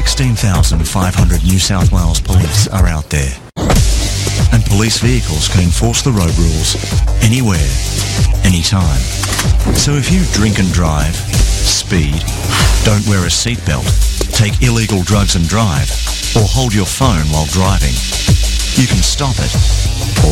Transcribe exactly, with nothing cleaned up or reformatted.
sixteen thousand five hundred New South Wales police are out there. And police vehicles can enforce the road rules anywhere, anytime. So if you drink and drive, speed, don't wear a seatbelt, take illegal drugs and drive, or hold your phone while driving, you can stop it